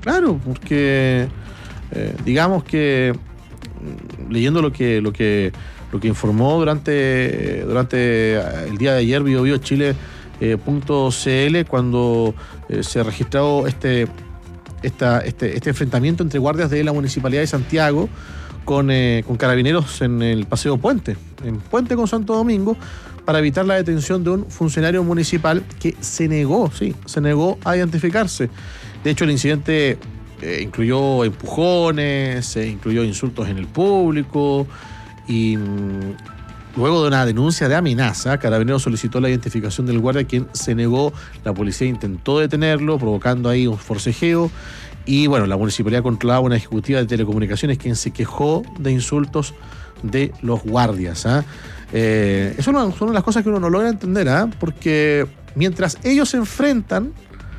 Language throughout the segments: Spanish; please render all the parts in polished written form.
Claro, porque digamos que leyendo lo que informó durante el día de ayer BioBioChile.cl, cuando se ha registrado este enfrentamiento entre guardias de la Municipalidad de Santiago con carabineros en el Paseo Puente, en Puente con Santo Domingo, para evitar la detención de un funcionario municipal que se negó a identificarse. De hecho, el incidente incluyó empujones, incluyó insultos en el público y luego de una denuncia de amenaza, Carabineros solicitó la identificación del guardia, quien se negó. La policía intentó detenerlo, provocando ahí un forcejeo. Y bueno, la municipalidad controlaba una ejecutiva de telecomunicaciones quien se quejó de insultos de los guardias. Eso son una de las cosas que uno no logra entender, porque mientras ellos se enfrentan,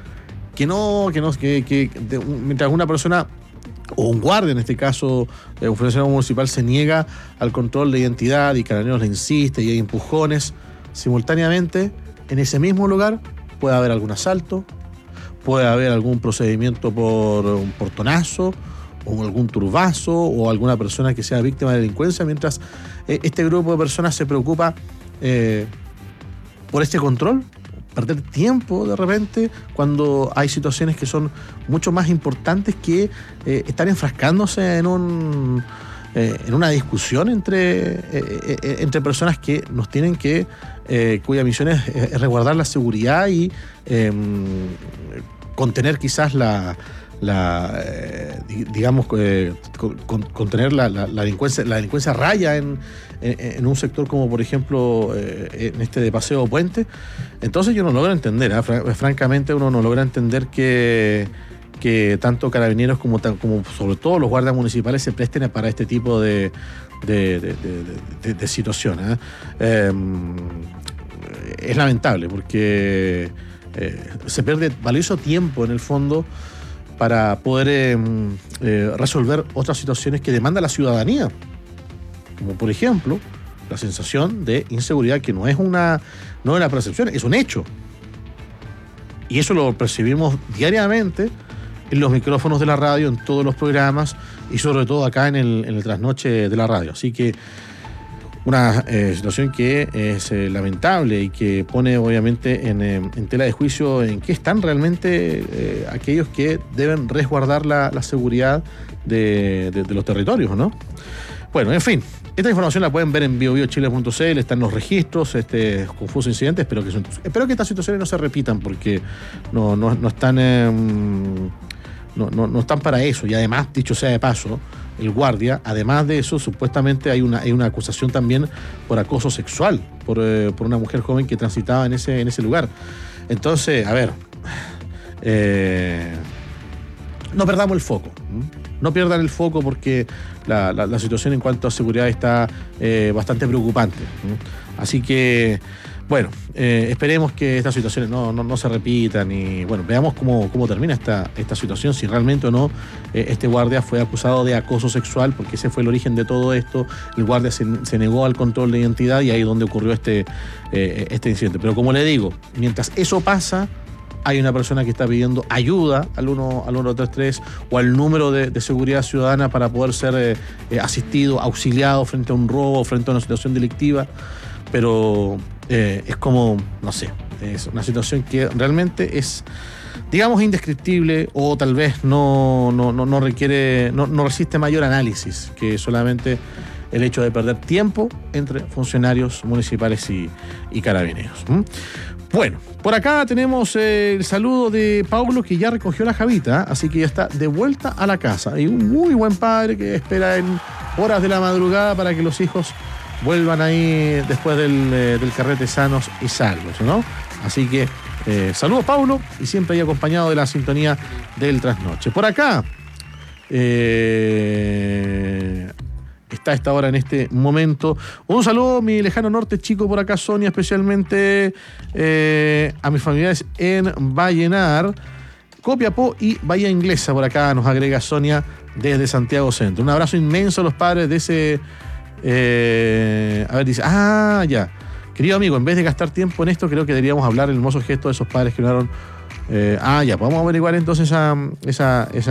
mientras una persona o un guardia, en este caso un funcionario municipal, se niega al control de identidad y Carabineros le insiste y hay empujones, simultáneamente en ese mismo lugar puede haber algún asalto, puede haber algún procedimiento por un portonazo o algún turbazo o alguna persona que sea víctima de delincuencia, mientras este grupo de personas se preocupa por este control, perder tiempo de repente cuando hay situaciones que son mucho más importantes que estar enfrascándose en una discusión entre personas que nos tienen que cuya misión es resguardar la seguridad y contener quizás contener la delincuencia raya en un sector como por ejemplo en este de Paseo Puente. Entonces yo no logro entender, francamente uno no logra entender que tanto Carabineros como sobre todo los guardias municipales se presten para este tipo de situaciones. Es lamentable porque se pierde valioso tiempo en el fondo para poder resolver otras situaciones que demanda la ciudadanía, como por ejemplo la sensación de inseguridad, que no es una percepción, es un hecho, y eso lo percibimos diariamente en los micrófonos de la radio, en todos los programas y sobre todo acá en el trasnoche de la radio. Así que una situación que es lamentable y que pone obviamente en tela de juicio en qué están realmente aquellos que deben resguardar la seguridad de los territorios, ¿no? Bueno, en fin, esta información la pueden ver en biobiochile.cl, están los registros, confuso incidente. Espero que estas situaciones no se repitan porque no están no están para eso. Y además, dicho sea de paso, el guardia, además de eso, supuestamente hay una acusación también por acoso sexual por una mujer joven que transitaba en ese lugar. Entonces, a ver, no perdamos el foco. No pierdan el foco porque la situación en cuanto a seguridad está bastante preocupante. Así que, bueno, esperemos que estas situaciones no se repitan y, bueno, veamos cómo termina esta situación, si realmente o no este guardia fue acusado de acoso sexual, porque ese fue el origen de todo esto. El guardia se negó al control de identidad y ahí es donde ocurrió este incidente. Pero como le digo, mientras eso pasa, hay una persona que está pidiendo ayuda al 133 o al número de seguridad ciudadana para poder ser asistido, auxiliado frente a un robo, frente a una situación delictiva. Pero es como, no sé, es una situación que realmente es, digamos, indescriptible, o tal vez no requiere, no resiste mayor análisis que solamente el hecho de perder tiempo entre funcionarios municipales y carabineros. Bueno, por acá tenemos el saludo de Paulo, que ya recogió la Javita, así que ya está de vuelta a la casa. Y un muy buen padre que espera en horas de la madrugada para que los hijos vuelvan ahí después del carrete sanos y salvos, ¿no? Así que saludos, Paulo, y siempre ahí acompañado de la sintonía del trasnoche. Por acá está a esta hora, en este momento. Un saludo, mi lejano norte chico, por acá, Sonia, especialmente a mis familiares en Vallenar, Copiapó y Bahía Inglesa. Por acá nos agrega Sonia desde Santiago Centro. Un abrazo inmenso a los padres de ese... dice... ya. Querido amigo, en vez de gastar tiempo en esto, creo que deberíamos hablar el hermoso gesto de esos padres que donaron... ya, podemos averiguar entonces esa